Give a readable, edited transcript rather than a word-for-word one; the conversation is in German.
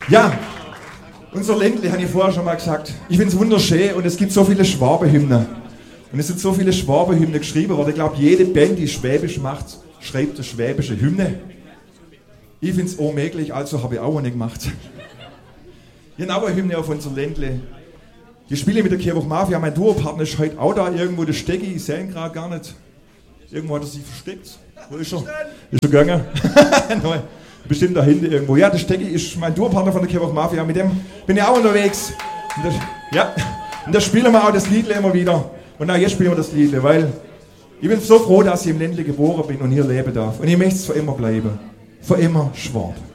Ja, unser Ländle, habe ich vorher schon mal gesagt. Ich finde es wunderschön und es gibt so viele Schwabenhymnen. Und es sind so viele Schwabenhymnen geschrieben worden. Ich glaube, jede Band, die Schwäbisch macht, schreibt eine schwäbische Hymne. Ich finde es unmöglich, also habe ich auch eine gemacht. Ich habe auch eine Hymne auf unser Ländle. Ich spiele mit der Kirchhoff Mafia. Mein Duopartner ist heute auch da irgendwo, der Stecki. Ich sehe ihn gerade gar nicht. Irgendwo hat er sich versteckt. Wo ist er? Ist er gegangen? Nein, bestimmt da hinten irgendwo. Ja, der Stecki ist mein Duopartner von der Kirchhoff Mafia. Mit dem bin ich auch unterwegs. Und da spielen wir auch das Lied immer wieder. Und auch jetzt spielen wir das Lied, weil ich bin so froh, dass ich im Ländle geboren bin und hier leben darf. Und ich möchte es für immer bleiben. Für immer Schwab.